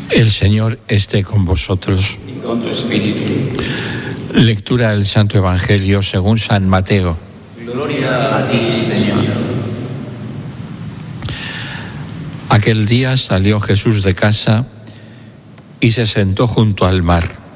El Señor esté con vosotros. Y con tu espíritu. Lectura del Santo Evangelio según San Mateo. Gloria a ti, Señor. Aquel día salió Jesús de casa y se sentó junto al mar.